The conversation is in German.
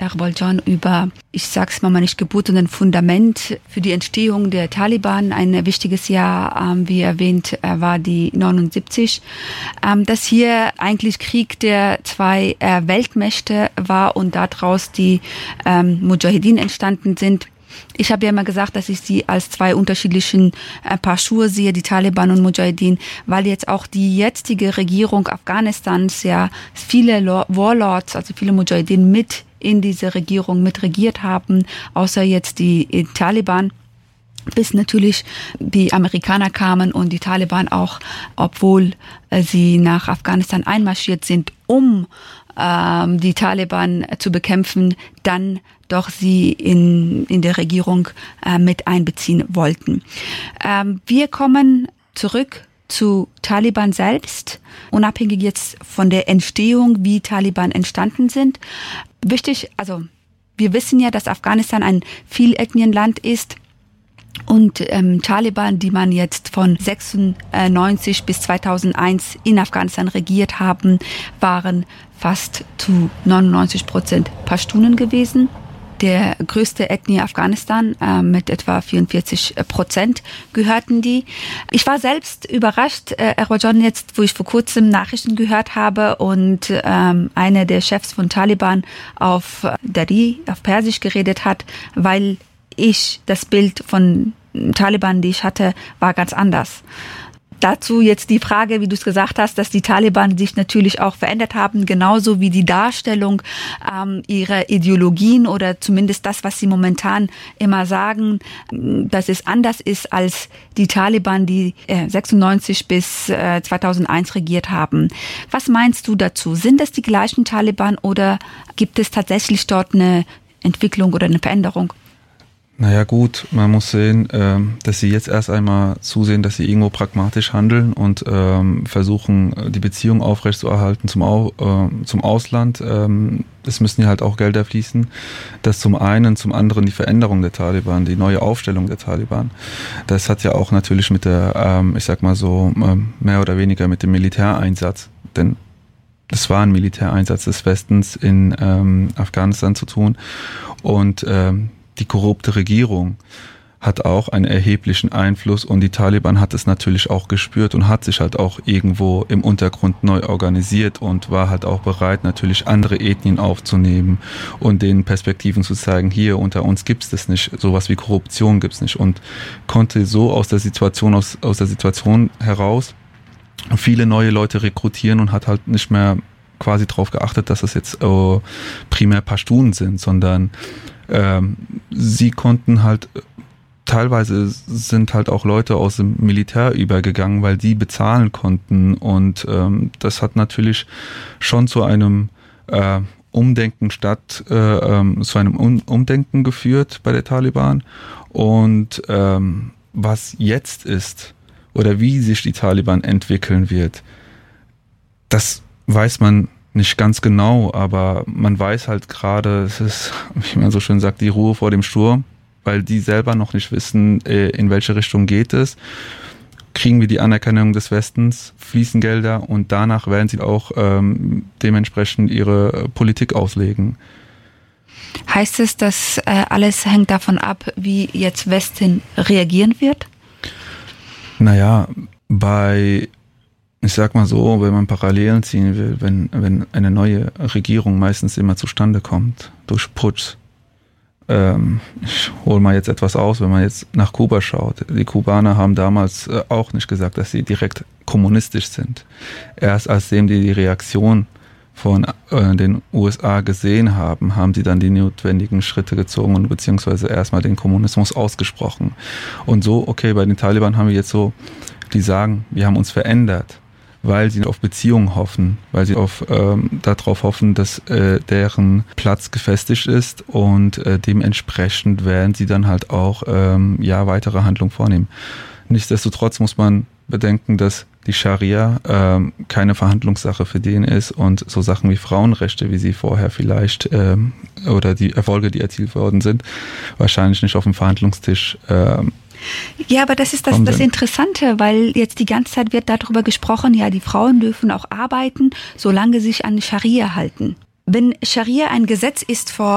Erbolcan, über, ich sag's mal nicht Geburt, sondern Fundament für die Entstehung der Taliban. Ein wichtiges Jahr, wie erwähnt, war die 79. Dass hier eigentlich Krieg der zwei Weltmächte war und daraus die Mujahedin entstanden sind. Ich habe ja immer gesagt, dass ich sie als zwei unterschiedlichen Paar Schuhe sehe, die Taliban und Mujahedin, weil jetzt auch die jetzige Regierung Afghanistans ja viele Warlords, also viele Mujahedin mit in diese Regierung mitregiert haben, außer jetzt die Taliban. Bis natürlich die Amerikaner kamen und die Taliban auch, obwohl sie nach Afghanistan einmarschiert sind, um die Taliban zu bekämpfen, dann doch sie in der Regierung mit einbeziehen wollten. Wir kommen zurück zu Taliban selbst, unabhängig jetzt von der Entstehung, wie Taliban entstanden sind. Wichtig, also wir wissen ja, dass Afghanistan ein Vielethnienland ist. Und Taliban, die man jetzt von 96 bis 2001 in Afghanistan regiert haben, waren fast zu 99% Pashtunen gewesen. Der größte Ethnie Afghanistan, mit etwa 44% gehörten die. Ich war selbst überrascht, Erbolcan, jetzt, wo ich vor kurzem Nachrichten gehört habe und einer der Chefs von Taliban auf Dari, auf Persisch geredet hat, weil das Bild von Taliban, die ich hatte, war ganz anders. Dazu jetzt die Frage, wie du es gesagt hast, dass die Taliban sich natürlich auch verändert haben, genauso wie die Darstellung ihrer Ideologien oder zumindest das, was sie momentan immer sagen, dass es anders ist als die Taliban, die 96 bis 2001 regiert haben. Was meinst du dazu? Sind das die gleichen Taliban oder gibt es tatsächlich dort eine Entwicklung oder eine Veränderung? Naja gut, man muss sehen, dass sie jetzt erst einmal zusehen, dass sie irgendwo pragmatisch handeln und versuchen, die Beziehung aufrechtzuerhalten zum Ausland. Es müssen ja halt auch Gelder fließen. Das zum einen, zum anderen die Veränderung der Taliban, die neue Aufstellung der Taliban. Das hat ja auch natürlich mit der, ich sag mal so, mehr oder weniger mit dem Militäreinsatz, denn es war ein Militäreinsatz des Westens in Afghanistan zu tun und die korrupte Regierung hat auch einen erheblichen Einfluss und die Taliban hat es natürlich auch gespürt und hat sich halt auch irgendwo im Untergrund neu organisiert und war halt auch bereit, natürlich andere Ethnien aufzunehmen und denen Perspektiven zu zeigen, hier unter uns gibt's das nicht, sowas wie Korruption gibt's nicht und konnte so aus der Situation heraus viele neue Leute rekrutieren und hat halt nicht mehr quasi darauf geachtet, dass es jetzt primär Pashtunen sind, sondern sie konnten halt, teilweise sind halt auch Leute aus dem Militär übergegangen, weil die bezahlen konnten und das hat natürlich schon zu einem Umdenken Umdenken geführt bei der Taliban und was jetzt ist oder wie sich die Taliban entwickeln wird, das weiß man nicht ganz genau, aber man weiß halt gerade, es ist, wie man so schön sagt, die Ruhe vor dem Sturm, weil die selber noch nicht wissen, in welche Richtung geht es. Kriegen wir die Anerkennung des Westens, fließen Gelder und danach werden sie auch dementsprechend ihre Politik auslegen. Heißt es, dass alles hängt davon ab, wie jetzt Westen reagieren wird? Naja, ich sag mal so, wenn man Parallelen ziehen will, wenn eine neue Regierung meistens immer zustande kommt, durch Putsch. Ich hole mal jetzt etwas aus, wenn man jetzt nach Kuba schaut. Die Kubaner haben damals auch nicht gesagt, dass sie direkt kommunistisch sind. Erst als die Reaktion von den USA gesehen haben, haben sie dann die notwendigen Schritte gezogen und beziehungsweise erstmal den Kommunismus ausgesprochen. Und so, okay, bei den Taliban haben wir jetzt so, die sagen, wir haben uns verändert, weil sie auf Beziehungen hoffen, weil sie darauf hoffen, dass deren Platz gefestigt ist und dementsprechend werden sie dann halt auch weitere Handlungen vornehmen. Nichtsdestotrotz muss man bedenken, dass die Scharia keine Verhandlungssache für den ist und so Sachen wie Frauenrechte, wie sie vorher vielleicht oder die Erfolge, die erzielt worden sind, wahrscheinlich nicht auf dem Verhandlungstisch ja, aber das ist das Interessante, weil jetzt die ganze Zeit wird darüber gesprochen, ja, die Frauen dürfen auch arbeiten, solange sie sich an Scharia halten. Wenn Scharia ein Gesetz ist vor